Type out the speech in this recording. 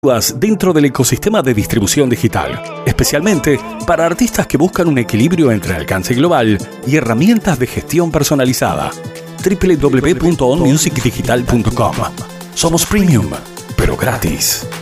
dentro del ecosistema de distribución digital, especialmente para artistas que buscan un equilibrio entre alcance global y herramientas de gestión personalizada. www.onmusicdigital.com. Somos premium, pero gratis.